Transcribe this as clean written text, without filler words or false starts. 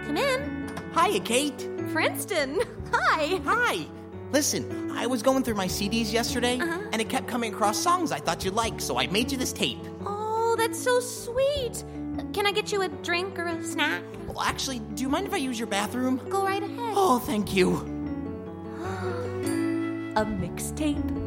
Come in. Hiya, Kate. Princeton. Hi. Hi. Listen, I was going through my CDs yesterday, and it kept coming across songs I thought you'd like, so I made you this tape. Oh, that's so sweet. Can I get you a drink or a snack? Well, actually, do you mind if I use your bathroom? Go right ahead. Oh, thank you. A mixtape.